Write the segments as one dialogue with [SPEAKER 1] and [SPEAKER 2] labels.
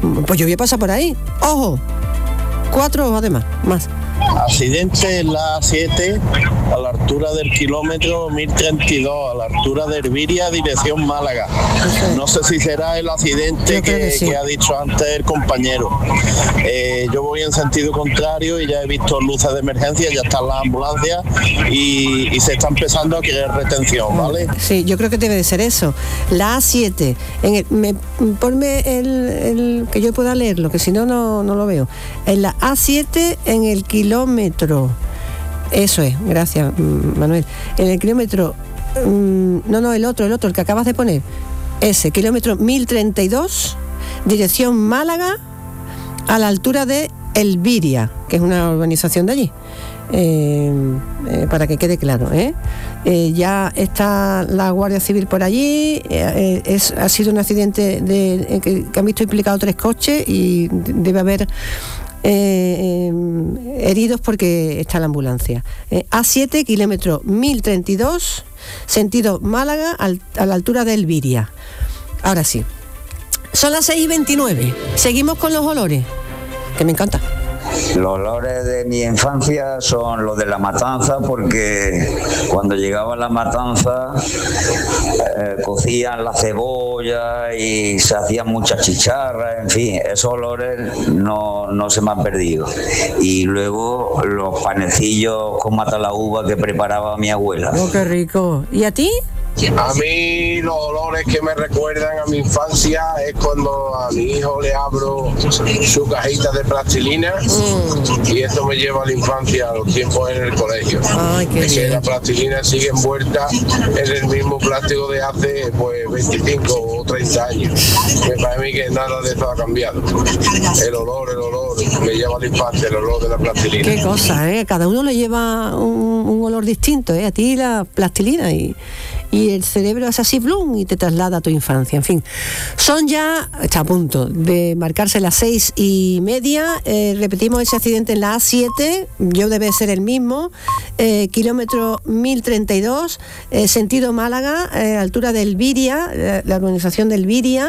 [SPEAKER 1] Pues yo voy a pasar por ahí. ¡Ojo! 4 además, más.
[SPEAKER 2] Accidente en la A7 a la altura del kilómetro 1032, a la altura de Herbiria, dirección Málaga. No sé si será el accidente que ha dicho antes el compañero. Yo voy en sentido contrario y ya he visto luces de emergencia, ya están las ambulancias y se está empezando a crear retención, ¿vale?
[SPEAKER 1] Sí, yo creo que debe de ser eso. La A7, ponme el que yo pueda leerlo, que si no, no lo veo. En la A7, en el kilómetro, eso es, gracias Manuel, en el kilómetro, el otro, el que acabas de poner, ese, kilómetro 1032, dirección Málaga, a la altura de Elviria, que es una urbanización de allí. Para que quede claro, ya está la Guardia Civil por allí. Ha sido un accidente que han visto implicado 3 coches y debe haber heridos porque está la ambulancia. A7, kilómetro 1032, sentido Málaga, a la altura de Elviria. Ahora sí, son las 6:29. Seguimos con los olores, que me encanta.
[SPEAKER 3] Los olores de mi infancia son los de la matanza, porque cuando llegaba la matanza cocían la cebolla y se hacían muchas chicharras, en fin, esos olores no se me han perdido. Y luego los panecillos con matalaúva que preparaba mi abuela.
[SPEAKER 1] ¡Oh, qué rico! ¿Y a ti?
[SPEAKER 2] A mí los olores que me recuerdan a mi infancia es cuando a mi hijo le abro su cajita de plastilina y esto me lleva a la infancia, a los tiempos en el colegio.
[SPEAKER 1] Ay, qué bien.
[SPEAKER 2] La plastilina sigue envuelta en el mismo plástico de hace 25 o 30 años. Me parece a mí que nada de eso ha cambiado. El olor me lleva a la infancia, el olor de la plastilina.
[SPEAKER 1] Qué cosa, cada uno le lleva un olor distinto, a ti la plastilina y el cerebro es así, blum, y te traslada a tu infancia. En fin, está a punto de marcarse las 6:30. Repetimos ese accidente en la A7, yo debe ser el mismo, kilómetro 1032, sentido Málaga, altura de Elviria, la urbanización de Elviria.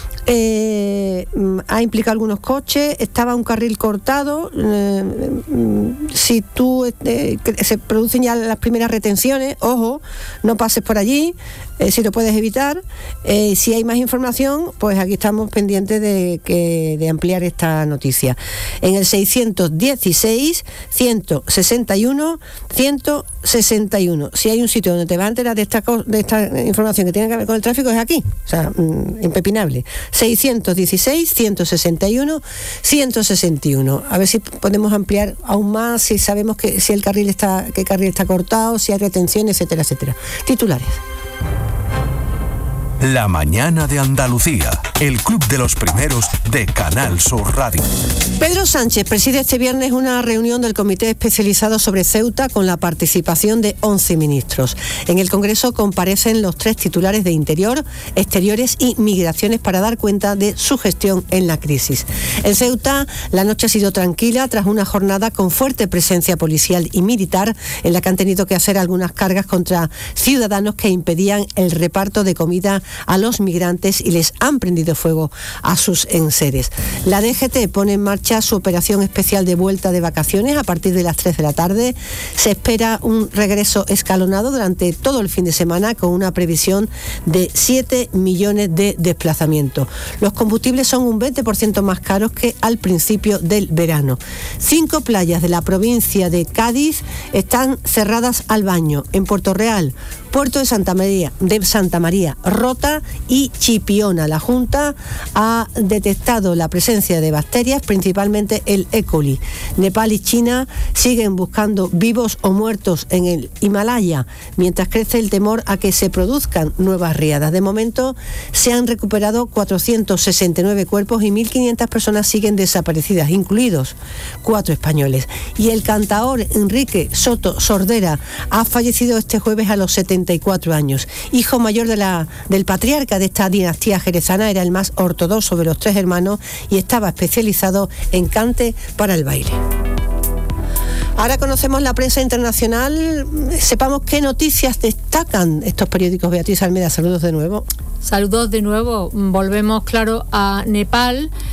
[SPEAKER 1] Ha implicado algunos coches, estaba un carril cortado. Si tú se producen ya las primeras retenciones, ojo, no pases por allí, si lo puedes evitar. Si hay más información, pues aquí estamos pendientes de ampliar esta noticia. En el 616 161 161. Si hay un sitio donde te vas a enterar de esta información que tiene que ver con el tráfico, es aquí, o sea, impepinable. 616 161 161. A ver si podemos ampliar aún más, si sabemos qué carril está cortado, si hay retención, etcétera, etcétera. Titulares.
[SPEAKER 4] La mañana de Andalucía, el club de los primeros de Canal Sur Radio.
[SPEAKER 1] Pedro Sánchez preside este viernes una reunión del Comité Especializado sobre Ceuta con la participación de 11 ministros. En el Congreso comparecen los 3 titulares de Interior, Exteriores y Migraciones para dar cuenta de su gestión en la crisis. En Ceuta, la noche ha sido tranquila tras una jornada con fuerte presencia policial y militar en la que han tenido que hacer algunas cargas contra ciudadanos que impedían el reparto de comida a los migrantes y les han prendido fuego a sus enseres. La DGT pone en marcha su operación especial de vuelta de vacaciones a partir de las 3 de la tarde. Se espera un regreso escalonado durante todo el fin de semana con una previsión de 7 millones de desplazamientos. Los combustibles son un 20% más caros que al principio del verano. 5 playas de la provincia de Cádiz están cerradas al baño. En Puerto Real, Puerto de Santa María, Rota y Chipiona. La Junta ha detectado la presencia de bacterias, principalmente el E. coli. Nepal y China siguen buscando vivos o muertos en el Himalaya, mientras crece el temor a que se produzcan nuevas riadas. De momento se han recuperado 469 cuerpos y 1.500 personas siguen desaparecidas, incluidos 4 españoles. Y el cantaor Enrique Soto Sordera ha fallecido este jueves a los 74 años. Hijo mayor del patriarca de esta dinastía jerezana, era el más ortodoxo de los 3 hermanos y estaba especializado en cante para el baile. Ahora conocemos la prensa internacional. Sepamos qué noticias destacan estos periódicos. Beatriz Almeida, saludos de nuevo.
[SPEAKER 5] Saludos de nuevo. Volvemos, claro, a Nepal.